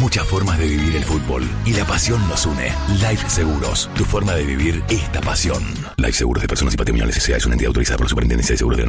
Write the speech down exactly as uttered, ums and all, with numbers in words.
muchas formas de vivir el fútbol y la pasión nos une. Life Seguros, tu forma de vivir esta pasión. Life Seguros de Personas y Patrimoniales S A es una entidad autorizada por la Superintendencia de Seguros de la